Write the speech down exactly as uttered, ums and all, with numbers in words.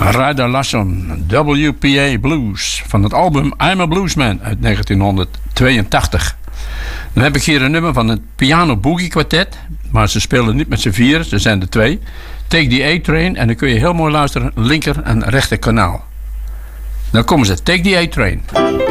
Ryder Larson, W P A Blues, van het album I'm a Bluesman uit negentien tweeëntachtig. Dan heb ik hier een nummer van het Piano Boogie Quartet, maar ze spelen niet met z'n vieren, ze zijn er twee. Take the A-Train, en dan kun je heel mooi luisteren, linker en rechter kanaal. Dan komen ze, Take the A-Train.